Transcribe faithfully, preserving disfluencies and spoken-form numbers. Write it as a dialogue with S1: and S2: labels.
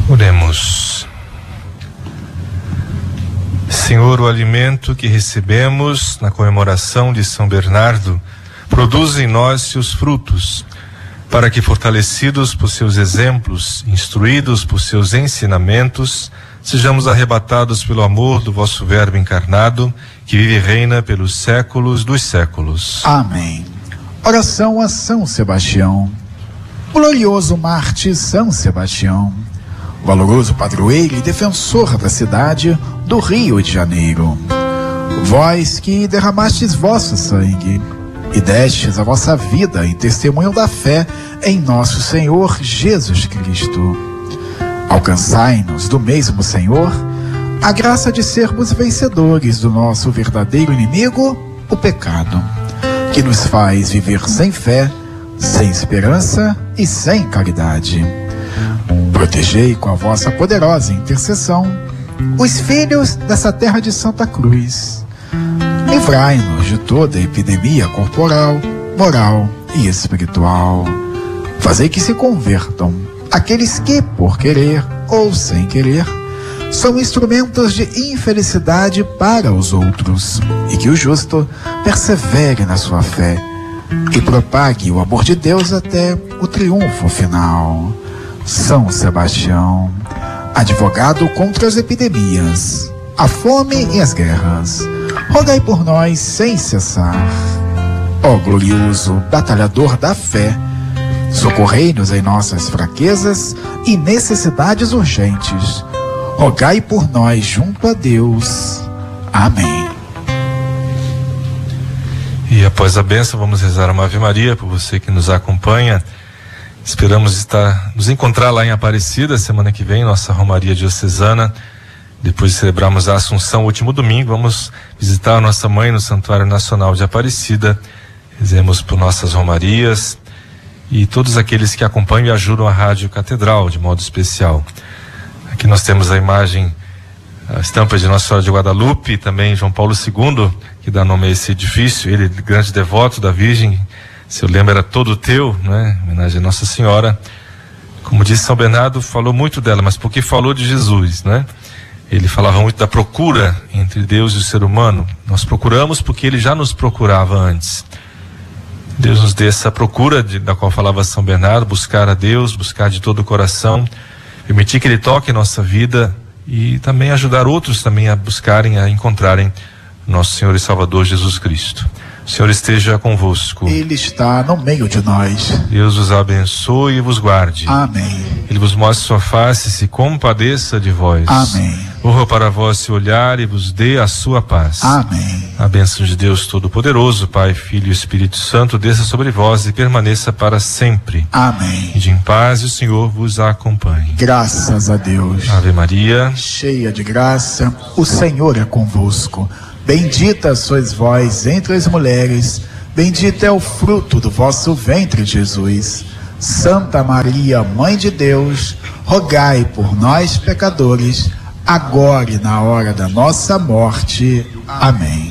S1: Oremos. Senhor, o alimento que recebemos na comemoração de São Bernardo produz em nós seus frutos, para que, fortalecidos por seus exemplos, instruídos por seus ensinamentos, sejamos arrebatados pelo amor do vosso Verbo encarnado, que vive e reina pelos séculos dos séculos.
S2: Amém. Oração a São Sebastião. Glorioso Marte São Sebastião, valoroso padroeiro e defensor da cidade do Rio de Janeiro. Vós que derramastes vosso sangue e destes a vossa vida em testemunho da fé em nosso Senhor Jesus Cristo, alcançai-nos do mesmo Senhor a graça de sermos vencedores do nosso verdadeiro inimigo, o pecado, que nos faz viver sem fé, sem esperança e sem caridade. Protegei com a vossa poderosa intercessão os filhos dessa terra de Santa Cruz. Livrai-nos de toda epidemia corporal, moral e espiritual. Fazei que se convertam aqueles que, por querer ou sem querer, são instrumentos de infelicidade para os outros, e que o justo persevere na sua fé e propague o amor de Deus até o triunfo final. São Sebastião, advogado contra as epidemias, a fome e as guerras, rogai por nós sem cessar. Ó glorioso batalhador da fé, socorrei-nos em nossas fraquezas e necessidades urgentes. Rogai por nós junto a Deus. Amém.
S1: E após a bênção, vamos rezar uma Ave Maria por você que nos acompanha. Esperamos estar, nos encontrar lá em Aparecida semana que vem, nossa Romaria Diocesana. Depois de celebrarmos a Assunção, último domingo, vamos visitar a nossa mãe no Santuário Nacional de Aparecida. Rezemos por nossas Romarias e todos aqueles que acompanham e ajudam a Rádio Catedral de modo especial. Aqui nós temos a imagem, a estampa de Nossa Senhora de Guadalupe, e também João Paulo segundo, que dá nome a esse edifício. Ele, grande devoto da Virgem, se eu lembro, era todo teu, né? Em homenagem a Nossa Senhora. Como disse São Bernardo, falou muito dela, mas porque falou de Jesus, né? Ele falava muito da procura entre Deus e o ser humano. Nós procuramos porque ele já nos procurava antes. Deus nos dê essa procura de, da qual falava São Bernardo, buscar a Deus, buscar de todo o coração, permitir que ele toque em nossa vida e também ajudar outros também a buscarem, a encontrarem nosso Senhor e Salvador Jesus Cristo. O Senhor esteja convosco.
S2: Ele está no meio de nós.
S1: Deus vos abençoe e vos guarde.
S2: Amém.
S1: Ele vos mostre sua face e se compadeça de vós.
S2: Amém.
S1: Volva para vós seu olhar e vos dê a sua paz.
S2: Amém.
S1: A bênção de Deus Todo-Poderoso, Pai, Filho e Espírito Santo, desça sobre vós e permaneça para sempre.
S2: Amém.
S1: E de em paz o Senhor vos acompanhe.
S2: Graças a Deus.
S1: Ave Maria,
S2: cheia de graça, o Senhor é convosco. Bendita sois vós entre as mulheres, bendito é o fruto do vosso ventre, Jesus. Santa Maria, Mãe de Deus, rogai por nós, pecadores, agora e na hora da nossa morte. Amém.